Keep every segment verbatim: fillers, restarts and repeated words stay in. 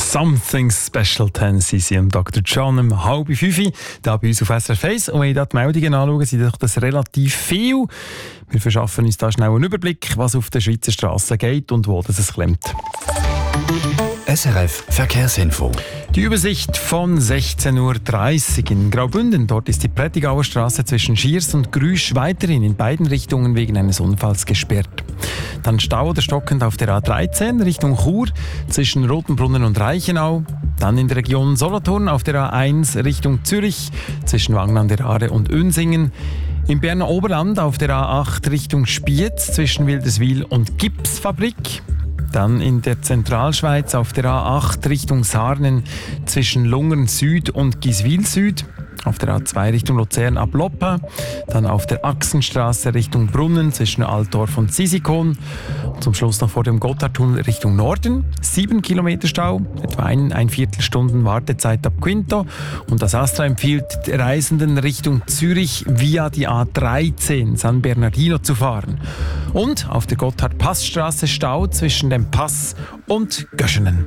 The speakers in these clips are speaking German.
Something Special Tennessee sie und Doktor John um halb fünf, hier bei uns auf S R F eins. Und wenn ich da die Meldungen anschaue, sind doch das relativ viel. Wir verschaffen uns da schnell einen Überblick, was auf den Schweizer Strassen geht und wo das es klemmt. S R F Verkehrsinfo. Die Übersicht von sechzehn Uhr dreißig in Graubünden. Dort ist die Prättigauer Straße zwischen Schiers und Grüsch weiterhin in beiden Richtungen wegen eines Unfalls gesperrt. Dann Stau oder stockend auf der A dreizehn Richtung Chur zwischen Rotenbrunnen und Reichenau. Dann in der Region Solothurn auf der A eins Richtung Zürich zwischen Wangen an der Aare und Unsingen. Im Berner Oberland auf der A acht Richtung Spiez zwischen Wilderswil und Gipsfabrik. Dann in der Zentralschweiz auf der A acht Richtung Sarnen zwischen Lungern Süd und Giswil Süd. Auf der A zwei Richtung Luzern ab Loppa. Dann auf der Achsenstraße Richtung Brunnen zwischen Altdorf und Sisikon. Und zum Schluss noch vor dem Gotthardtunnel Richtung Norden. Sieben Kilometer Stau, etwa ein, ein Viertelstunden Wartezeit ab Quinto. Und das Astra empfiehlt Reisenden Richtung Zürich via die A dreizehn San Bernardino zu fahren. Und auf der Gotthard-Passstraße Stau zwischen dem Pass und Göschenen.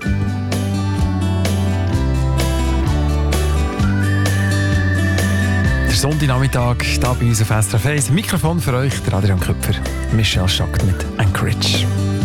Sonntagnachmittag, hier bei uns auf S R F eins. Mikrofon für euch, der Adrian Köpfer. Michelle Schackt mit Anchorage.